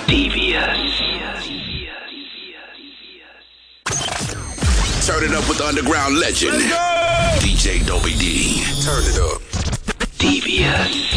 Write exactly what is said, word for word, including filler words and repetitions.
Devious. Turn it up with the underground legend. D J Dopey D. Turn it up. Devious.